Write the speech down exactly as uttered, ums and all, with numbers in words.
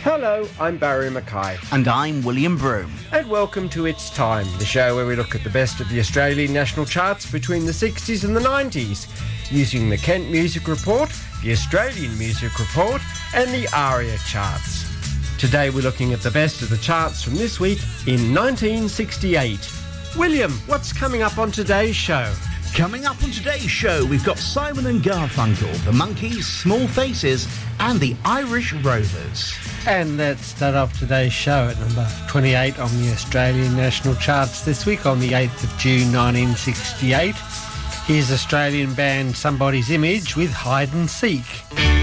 Hello, I'm Barry Mackay. And I'm William Broome. And welcome to It's Time, the show where we look at the best of the Australian national charts between the sixties and the nineties, using the Kent Music Report, the Australian Music Report, and the ARIA charts. Today we're looking at the best of the charts from this week in nineteen sixty-eight. William, what's coming up on today's show? Coming up on today's show, we've got Simon and Garfunkel, the Monkees, Small Faces, and the Irish Rovers. And let's start off today's show at number twenty-eight on the Australian national charts this week on the eighth of June nineteen sixty-eight. Here's Australian band Somebody's Image with Hide and Seek.